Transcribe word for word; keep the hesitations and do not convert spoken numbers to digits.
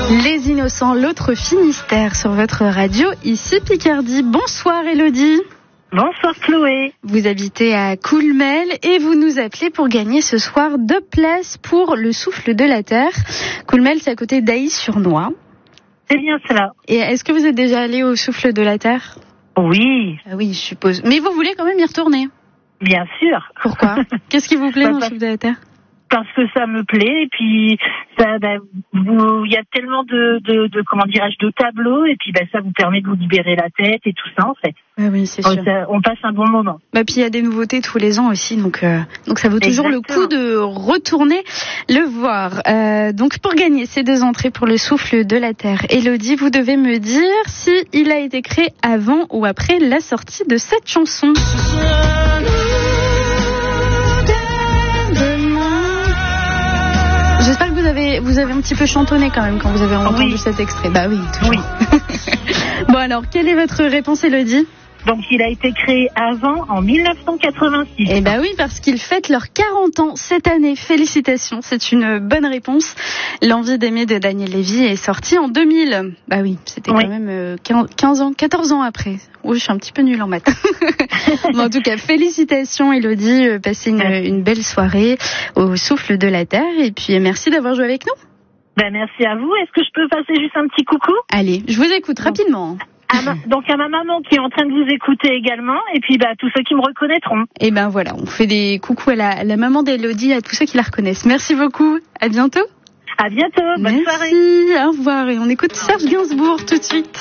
Les Innocents, l'autre Finistère sur votre radio, ici Picardie. Bonsoir Élodie. Bonsoir Chloé. Vous habitez à Coulmel et vous nous appelez pour gagner ce soir deux places pour le Souffle de la Terre. Coulmel, c'est à côté d'Ailly-sur-Noix. C'est bien cela. Et est-ce que vous êtes déjà allé au Souffle de la Terre ? Oui. Ah oui, je suppose. Mais vous voulez quand même y retourner ? Bien sûr. Pourquoi ? Qu'est-ce qui vous plaît bah, dans le parce... Souffle de la Terre ? Parce que ça me plaît et puis ça, bah, vous, il y a tellement de, de, de comment dirais-je, de tableaux et puis bah, ça vous permet de vous libérer la tête et tout ça en fait. Ah oui, c'est on, sûr. Ça, on passe un bon moment. Bah puis il y a des nouveautés tous les ans aussi, donc euh, donc ça vaut toujours Exactement. le coup de retourner le voir. Euh, donc pour gagner ces deux entrées pour le Souffle de la Terre, Élodie, vous devez me dire si il a été créé avant ou après la sortie de cette chanson. J'espère que vous avez, vous avez un petit peu chantonné quand même quand vous avez entendu oui. cet extrait. Bah oui, toujours. Oui. Bon alors, quelle est votre réponse, Élodie ? Donc il a été créé avant, en dix-neuf cent quatre-vingt-six. Eh bah oui, parce qu'ils fêtent leurs quarante ans cette année. Félicitations, c'est une bonne réponse. L'envie d'aimer de Daniel Lévy est sortie en deux mille. Bah oui, c'était oui. quand même quinze ans, quatorze ans après. Oui, je suis un petit peu nulle en maths. Bon, en tout cas, félicitations Élodie, passez une, une belle soirée au Souffle de la Terre et puis merci d'avoir joué avec nous. Ben merci à vous. Est-ce que je peux passer juste un petit coucou ? Allez, je vous écoute rapidement. À ma, donc à ma maman qui est en train de vous écouter également et puis bah tous ceux qui me reconnaîtront. Et ben voilà, on fait des coucous à la, à la maman d'Élodie, à tous ceux qui la reconnaissent. Merci beaucoup, à bientôt. À bientôt, bonne Merci, soirée. Au revoir et on écoute Serge Gainsbourg tout de suite.